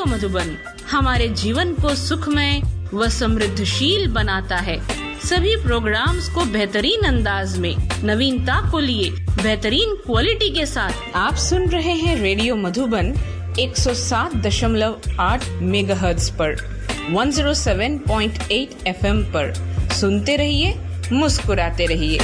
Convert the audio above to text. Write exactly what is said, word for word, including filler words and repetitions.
मधुबन हमारे जीवन को सुखमय व समृद्धशील बनाता है। सभी प्रोग्राम्स को बेहतरीन अंदाज में नवीनता को लिए बेहतरीन क्वालिटी के साथ आप सुन रहे हैं रेडियो मधुबन एक सौ सात दशमलव आठ मेगाहर्ट्ज पर एक सौ सात पॉइंट आठ एफएम पर। सुनते रहिए, मुस्कुराते रहिए।